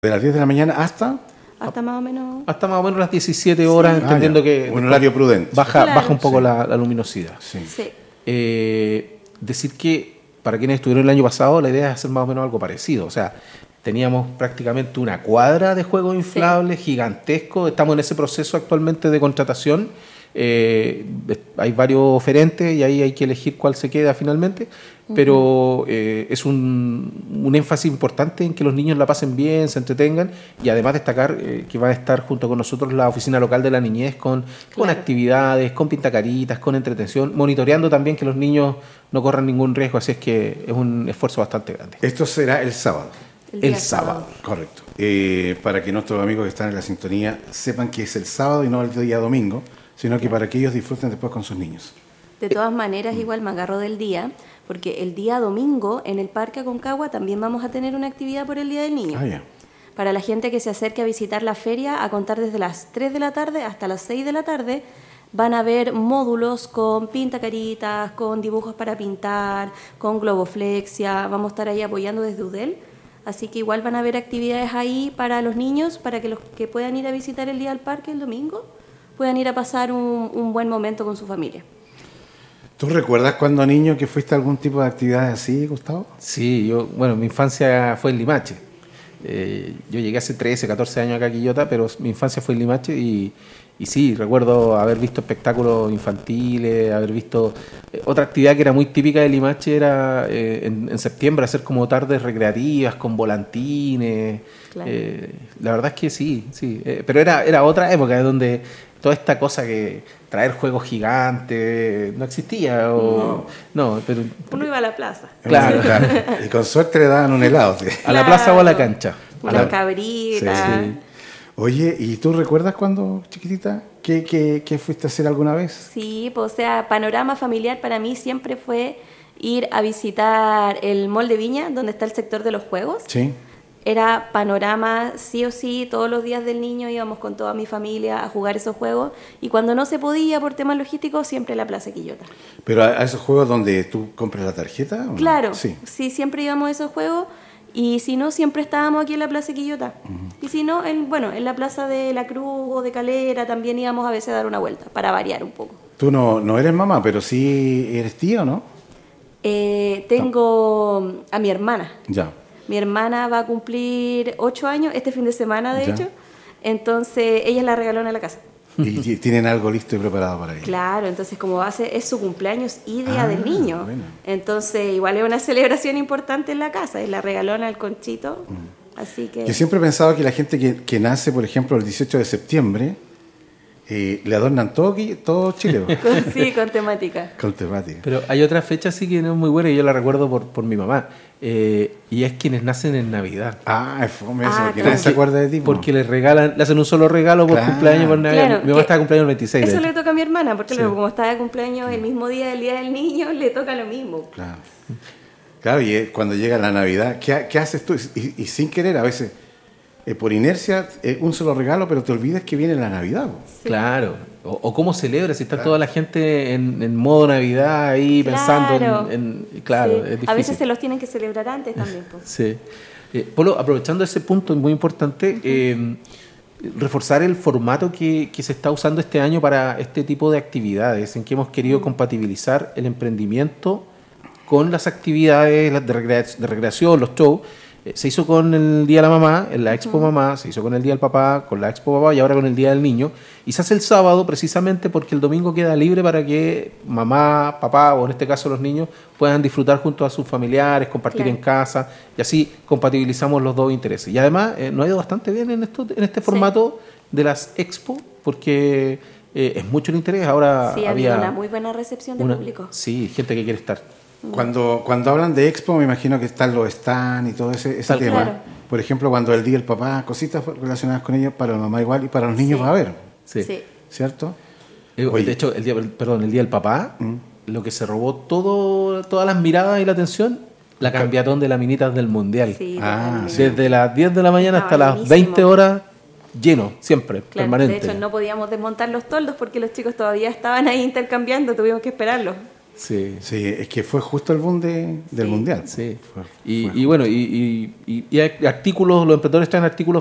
De las 10 de la mañana hasta... Hasta más o menos... Hasta más o menos las 17 horas, Sí. entendiendo que... Un horario prudente. Baja un poco la luminosidad. Sí. Sí. Decir que para quienes estuvieron el año pasado, la idea es hacer más o menos algo parecido. O sea, teníamos prácticamente una cuadra de juegos inflables, gigantesco. Estamos en ese proceso actualmente de contratación. Hay varios oferentes y ahí hay que elegir cuál se queda finalmente. Pero es un énfasis importante en que los niños la pasen bien, se entretengan, y además destacar que va a estar junto con nosotros la oficina local de la niñez con actividades, con pintacaritas, con entretención, monitoreando también que los niños no corran ningún riesgo, así es que es un esfuerzo bastante grande. Esto será el sábado. El sábado. Correcto. Para que nuestros amigos que están en la sintonía sepan que es el sábado y no el día domingo, sino que para que ellos disfruten después con sus niños. De todas maneras, igual me agarro del día, porque el día domingo en el Parque Aconcagua también vamos a tener una actividad por el Día del Niño. Ah, ya. Para la gente que se acerque a visitar la feria, a contar desde las 3 de la tarde hasta las 6 de la tarde, van a haber módulos con pintacaritas, con dibujos para pintar, con globoflexia. Vamos a estar ahí apoyando desde UDEL. Así que igual van a haber actividades ahí para los niños, para que los que puedan ir a visitar el día del parque el domingo, puedan ir a pasar un buen momento con su familia. ¿Tú recuerdas cuando niño que fuiste a algún tipo de actividades así, Gustavo? Sí, mi infancia fue en Limache. Yo llegué hace 13, 14 años acá a Quillota, pero mi infancia fue en Limache y sí, recuerdo haber visto espectáculos infantiles, haber visto... otra actividad que era muy típica de Limache era en septiembre hacer como tardes recreativas con volantines. Claro. La verdad es que sí. Pero era otra época donde toda esta cosa que traer juegos gigantes no existía. Pero Uno iba a la plaza. Claro. Y con suerte le daban un helado. ¿Sí? A la plaza o a la cancha. Unas cabritas. Sí. Oye, ¿y tú recuerdas cuando, chiquitita, qué fuiste a hacer alguna vez? Sí, pues, o sea, panorama familiar para mí siempre fue ir a visitar el Mall de Viña, donde está el sector de los juegos. Sí. Era panorama, sí o sí, todos los días del niño íbamos con toda mi familia a jugar esos juegos, y cuando no se podía por temas logísticos, siempre la Plaza Quillota. ¿Pero a esos juegos donde tú compras la tarjeta? ¿O no? Claro, Sí. siempre íbamos a esos juegos, y si no, siempre estábamos aquí en la Plaza Quillota. Y si no, en la Plaza de la Cruz o de Calera también íbamos a veces a dar una vuelta, para variar un poco. Tú no eres mamá, pero sí eres tía, ¿o no? Tengo a mi hermana. Ya. Mi hermana va a cumplir 8 años este fin de semana, de Ya. hecho. Entonces, ella es la regalona de la casa. Y tienen algo listo y preparado para ella. Claro, entonces como es su cumpleaños y día del niño. Bueno. Entonces, igual es una celebración importante en la casa. Es la regalona, el Conchito. Así que... Yo siempre he pensado que la gente que nace, por ejemplo, el 18 de septiembre, le adornan todo Chile. Sí, con temática. Con temática. Pero hay otra fecha sí que no es muy buena y yo la recuerdo por mi mamá. Y es quienes nacen en Navidad. Es fome eso, porque claro. nadie se acuerda de ti. Porque le hacen un solo regalo por Claro. cumpleaños, por Navidad. Claro, Mi mamá está de cumpleaños el 26. Eso de le hecho. toca a mi hermana, porque Sí. luego, como está de cumpleaños el mismo día del Día del Niño, le toca lo mismo. Claro. Claro, y cuando llega la Navidad, ¿qué haces tú? Y sin querer, a veces, por inercia, un solo regalo, pero te olvidas que viene la Navidad. Po. Sí. Claro. O cómo celebra, si está toda la gente en modo Navidad ahí pensando en claro, Sí. es difícil. A veces se los tienen que celebrar antes también. Pues. Sí. Polo, aprovechando ese punto muy importante, reforzar el formato que se está usando este año para este tipo de actividades, en que hemos querido compatibilizar el emprendimiento con las actividades de recreación, los shows. Se hizo con el Día de la Mamá, en la Expo Mamá, se hizo con el Día del Papá, con la Expo Papá y ahora con el Día del Niño. Y se hace el sábado precisamente porque el domingo queda libre para que mamá, papá o en este caso los niños puedan disfrutar junto a sus familiares, compartir en casa y así compatibilizamos los dos intereses. Y además nos ha ido bastante bien en este formato de las Expo porque es mucho el interés. Ahora Sí, había una muy buena recepción del público. Sí, gente que quiere estar. Cuando hablan de Expo, me imagino que están los stands y todo ese tema. Claro. Por ejemplo, cuando el Día del Papá, cositas relacionadas con ellos, para la mamá igual y para los niños va a haber, Sí. Sí. ¿cierto? De hecho, el día del papá, lo que se robó todas las miradas y la atención, la cambiatón de las minitas del Mundial. Sí, Ah, totalmente. Desde las 10 de la mañana hasta Estaba las llenísimo. 20 horas, lleno, siempre, Claro, permanente. de hecho, no podíamos desmontar los toldos porque los chicos todavía estaban ahí intercambiando, tuvimos que esperarlos. Sí. Sí, es que fue justo el boom del Mundial. Sí. Fue Y bueno, y hay artículos, los emprendedores traen artículos